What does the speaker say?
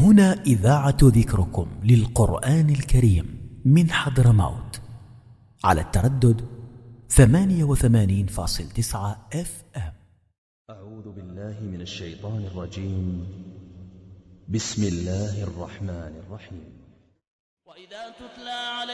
هنا إذاعة ذكركم للقرآن الكريم من حضرموت على التردد 88.9 FM. أعوذ بالله من الشيطان الرجيم. بسم الله الرحمن الرحيم. وإذا تتلى